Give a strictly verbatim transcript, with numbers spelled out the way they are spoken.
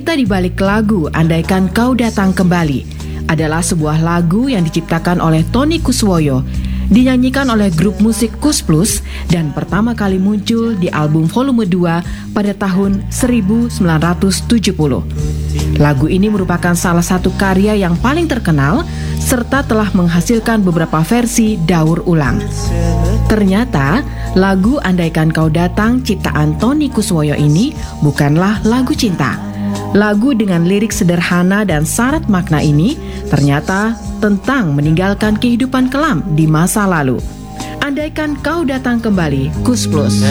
Cerita di balik lagu Andaikan Kau Datang Kembali adalah sebuah lagu yang diciptakan oleh Tony Kuswoyo, dinyanyikan oleh grup musik Kus Plus, dan pertama kali muncul di album volume dua pada tahun seribu sembilan ratus tujuh puluh. Lagu ini merupakan salah satu karya yang paling terkenal serta telah menghasilkan beberapa versi daur ulang. Ternyata lagu Andaikan Kau Datang ciptaan Tony Kuswoyo ini bukanlah lagu cinta. Lagu dengan lirik sederhana dan syarat makna ini ternyata tentang meninggalkan kehidupan kelam di masa lalu. Andaikan Kau Datang Kembali, Kus Plus.